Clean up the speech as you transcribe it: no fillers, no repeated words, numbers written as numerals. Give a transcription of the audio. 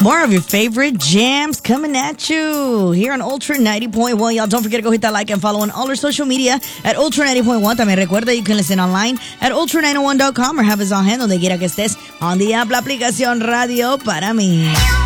More of your favorite jams coming at you here on Ultra 90.1. Y'all don't forget to go hit that like and follow on all our social media at Ultra 90.1. También recuerda, you can listen online at ultra901.com or have us on hand donde quiera que estés on the app, la aplicación Radio para mí.